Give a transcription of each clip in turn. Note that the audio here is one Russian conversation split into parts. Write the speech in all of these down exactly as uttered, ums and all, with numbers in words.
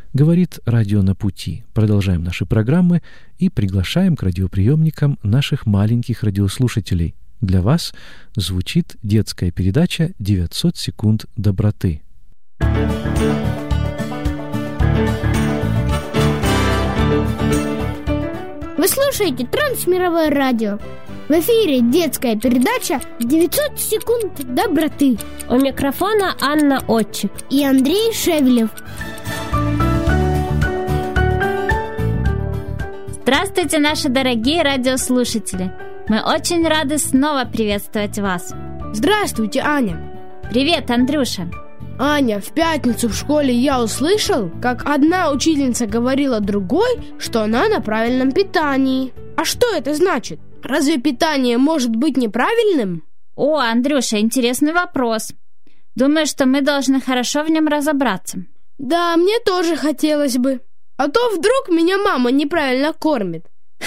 Говорит радио «На пути». Продолжаем наши программы и приглашаем к радиоприемникам наших маленьких радиослушателей. Для вас звучит детская передача «девятьсот секунд доброты». Вы слушаете Трансмировое радио. В эфире детская передача «девятьсот секунд доброты». У микрофона Анна Отчик и Андрей Шевелев. Здравствуйте, наши дорогие радиослушатели! Мы очень рады снова приветствовать вас. Здравствуйте, Аня. Привет, Андрюша. Аня, в пятницу в школе я услышал, как одна учительница говорила другой, что она на правильном питании. А что это значит? Разве питание может быть неправильным? О, Андрюша, интересный вопрос. Думаю, что мы должны хорошо в нем разобраться. Да, мне тоже хотелось бы. А то вдруг меня мама неправильно кормит.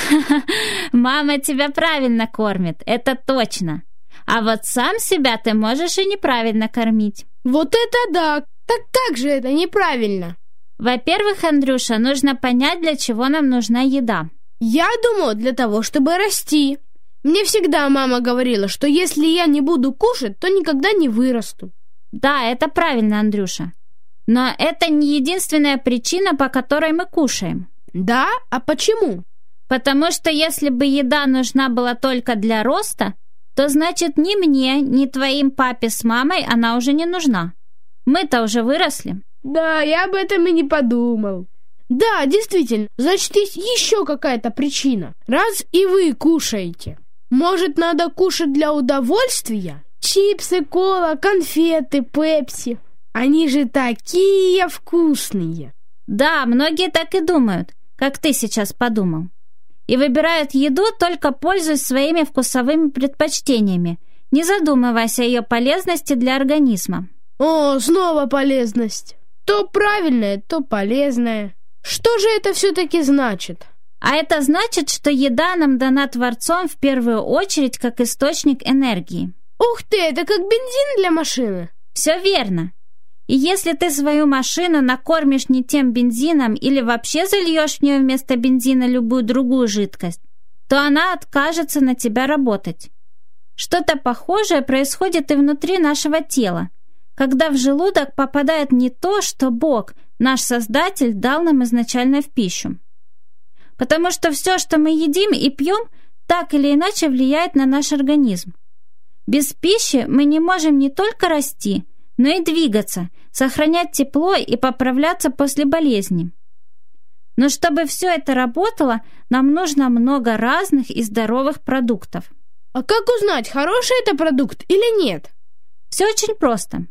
Мама тебя правильно кормит, это точно. А вот сам себя ты можешь и неправильно кормить. Вот это да! Так как же это неправильно? Во-первых, Андрюша, нужно понять, для чего нам нужна еда. Я думаю, для того, чтобы расти. Мне всегда мама говорила, что если я не буду кушать, то никогда не вырасту. Да, это правильно, Андрюша. Но это не единственная причина, по которой мы кушаем. Да? А почему? Потому что если бы еда нужна была только для роста, то значит ни мне, ни твоим папе с мамой она уже не нужна. Мы-то уже выросли. Да, я об этом и не подумал. Да, действительно, значит, есть еще какая-то причина. Раз и вы кушаете. Может, надо кушать для удовольствия? Чипсы, кола, конфеты, пепси. Они же такие вкусные. Да, многие так и думают, как ты сейчас подумал. И выбирают еду, только пользуясь своими вкусовыми предпочтениями, не задумываясь о ее полезности для организма. О, снова полезность. То правильное, то полезное. Что же это все-таки значит? А это значит, что еда нам дана Творцом в первую очередь как источник энергии. Ух ты, это как бензин для машины. Все верно. И если ты свою машину накормишь не тем бензином или вообще зальешь в нее вместо бензина любую другую жидкость, то она откажется на тебя работать. Что-то похожее происходит и внутри нашего тела, когда в желудок попадает не то, что Бог, наш Создатель, дал нам изначально в пищу. Потому что все, что мы едим и пьем, так или иначе влияет на наш организм. Без пищи мы не можем не только расти, но и двигаться, сохранять тепло и поправляться после болезни. Но чтобы все это работало, нам нужно много разных и здоровых продуктов. А как узнать, хороший это продукт или нет? Все очень просто.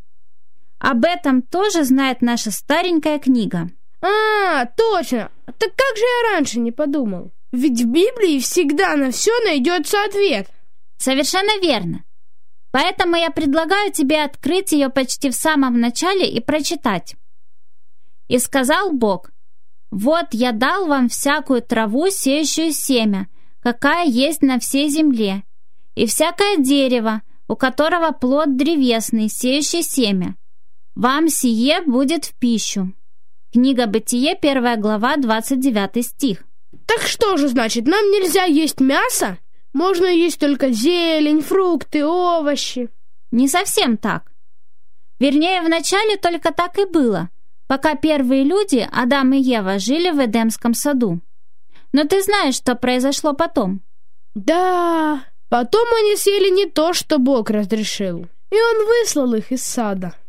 Об этом тоже знает наша старенькая книга. А, точно! Так как же я раньше не подумал? Ведь в Библии всегда на все найдется ответ. Совершенно верно. Поэтому я предлагаю тебе открыть ее почти в самом начале и прочитать. «И сказал Бог: вот я дал вам всякую траву, сеющую семя, какая есть на всей земле, и всякое дерево, у которого плод древесный, сеющий семя. Вам сие будет в пищу». Книга Бытие, первая глава, двадцать девятый стих. Так что же значит, нам нельзя есть мясо? Можно есть только зелень, фрукты, овощи. Не совсем так. Вернее, вначале только так и было, пока первые люди, Адам и Ева, жили в Эдемском саду. Но ты знаешь, что произошло потом? Да, потом они съели не то, что Бог разрешил, и Он выслал их из сада.